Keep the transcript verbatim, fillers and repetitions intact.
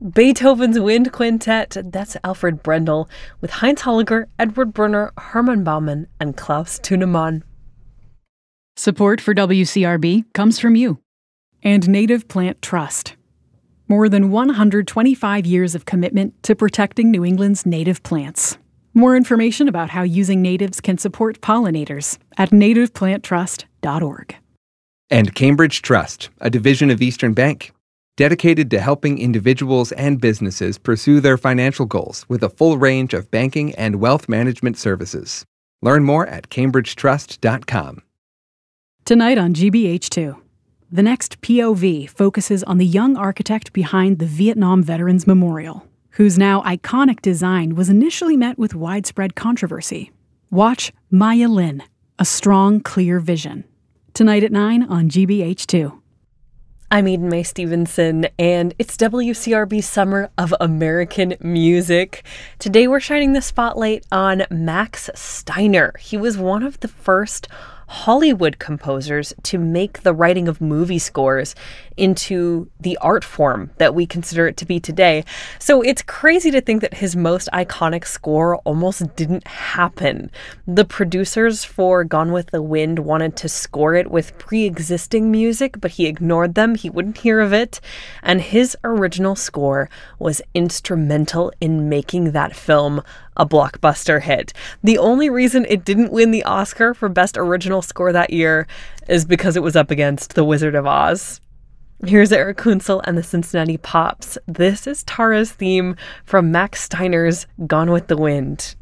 Beethoven's Wind Quintet, that's Alfred Brendel, with Heinz Holliger, Edward Brunner, Hermann Baumann, and Klaus Tunemann. Support for W C R B comes from you and Native Plant Trust. More than one hundred twenty-five years of commitment to protecting New England's native plants. More information about how using natives can support pollinators at native plant trust dot org. And Cambridge Trust, a division of Eastern Bank, dedicated to helping individuals and businesses pursue their financial goals with a full range of banking and wealth management services. Learn more at cambridge trust dot com. Tonight on G B H two, the next P O V focuses on the young architect behind the Vietnam Veterans Memorial, whose now iconic design was initially met with widespread controversy. Watch Maya Lin, A Strong, Clear Vision. Tonight at nine on G B H two. I'm Eden Mae Stevenson, and it's W C R B Summer of American Music. Today we're shining the spotlight on Max Steiner. He was one of the first Hollywood composers to make the writing of movie scores into the art form that we consider it to be today. So it's crazy to think that his most iconic score almost didn't happen. The producers for Gone with the Wind wanted to score it with pre-existing music, but he ignored them. He wouldn't hear of it. And his original score was instrumental in making that film a blockbuster hit. The only reason it didn't win the Oscar for Best Original Score that year is because it was up against The Wizard of Oz. Here's Eric Kunzel and the Cincinnati Pops. This is Tara's theme from Max Steiner's Gone with the Wind.